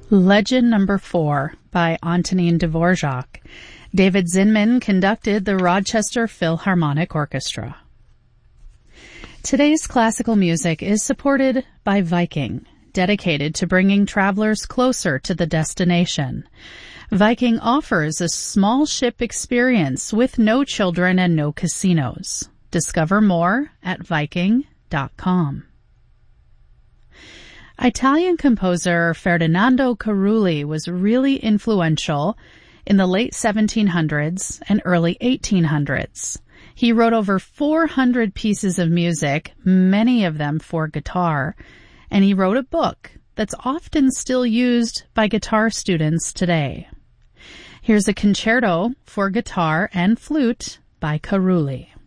Legend Number 4 by Antonin Dvorak. David Zinman conducted the Rochester Philharmonic Orchestra. Today's classical music is supported by Viking, dedicated to bringing travelers closer to the destination. Viking offers a small ship experience with no children and no casinos. Discover more at Viking.com. Italian composer Ferdinando Carulli was really influential in the late 1700s and early 1800s. He wrote over 400 pieces of music, many of them for guitar, and he wrote a book that's often still used by guitar students today. Here's a concerto for guitar and flute by Carulli.